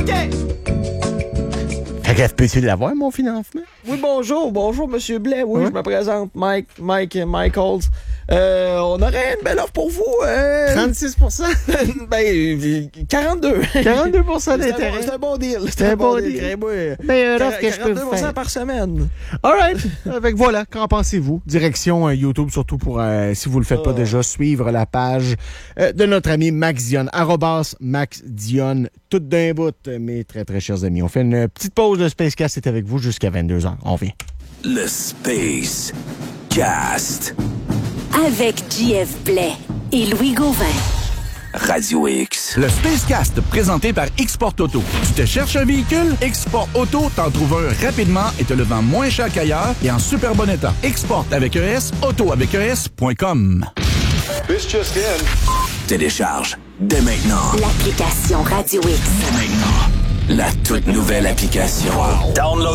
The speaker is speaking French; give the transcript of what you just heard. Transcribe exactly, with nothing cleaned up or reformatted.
Fait que peux-tu l'avoir, mon financement? Oui, bonjour, bonjour, Monsieur Blais. Oui, Ouais. je me présente, Mike, Mike, Michaels. Euh, on aurait une belle offre pour vous. Euh... trente-six pour cent? ben, quarante-deux. quarante-deux pour cent C'est d'intérêt. un, c'est un bon deal. C'est un bon deal. Crée-moi, Meilleure offre que je peux quarante-deux pour cent faire. par semaine. All right. Avec voilà, qu'en pensez-vous? Direction euh, YouTube, surtout pour, euh, si vous le faites Oh. pas déjà, suivre la page euh, de notre ami Max Dion, arrobas Max Dion, tout d'un bout, euh, mes très très chers amis. On fait une petite pause de Spacecast, c'est avec vous jusqu'à vingt-deux heures. On vient. Le Space Cast. Avec J F Blais et Louis Gauvin. Radio X. Le Spacecast, présenté par Export Auto. Tu te cherches un véhicule? Export Auto t'en trouve un rapidement et te le vend moins cher qu'ailleurs et en super bon état. Export avec E S, auto avec E S point com. This just in. Télécharge dès maintenant. L'application Radio X. Dès maintenant. La toute nouvelle application. Download